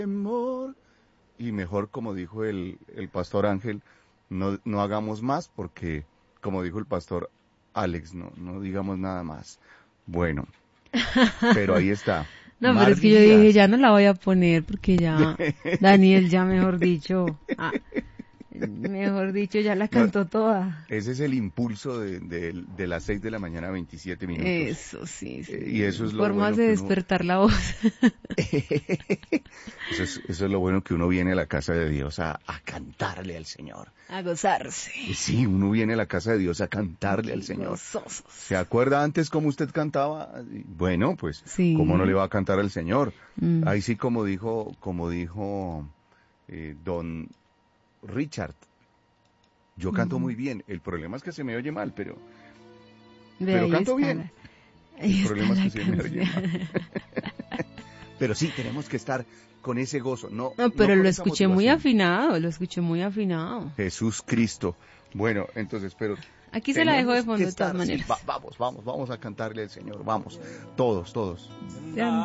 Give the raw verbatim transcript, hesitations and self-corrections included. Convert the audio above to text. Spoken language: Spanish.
temor. Y mejor, como dijo el, el pastor Ángel, no, no hagamos más porque, como dijo el pastor Alex, no, no digamos nada más. Bueno, pero ahí está. No, Mar pero es que yo Díaz. dije, ya no la voy a poner porque ya, Daniel ya mejor dicho, ah, mejor dicho, ya la cantó toda. Ese es el impulso de, de, de las seis de la mañana, veintisiete minutos. Eso sí, sí. Eh, y eso es lo Formas bueno de que uno... despertar la voz. eso, es, eso es lo bueno que uno viene a la casa de Dios a, a cantarle al Señor. A gozarse. Sí, uno viene a la casa de Dios a cantarle al Señor. Gozosos. ¿Se acuerda antes cómo usted cantaba? Bueno, pues, Sí. ¿cómo no le va a cantar al Señor? Mm. Ahí sí, como dijo, como dijo eh, don Richard, yo canto Mm. muy bien. El problema es que se me oye mal, pero, Ve, pero ahí canto está bien. la- ahí El está problema es la que se me oye canción. mal. Pero sí, tenemos que estar con ese gozo. No, No, pero no con lo esa escuché muy motivación. afinado, lo escuché muy afinado. Jesús Cristo. Bueno, entonces, pero Aquí se la dejo de tenemos fondo que de todas estar así. maneras. Va- vamos, vamos, vamos a cantarle al Señor. Vamos, todos, todos. Ya